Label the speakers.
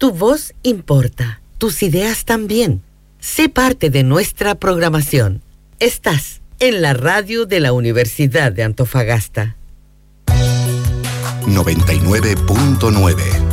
Speaker 1: Tu voz importa, tus ideas también. Sé parte de nuestra programación. Estás en la radio de la Universidad de Antofagasta.
Speaker 2: 99.9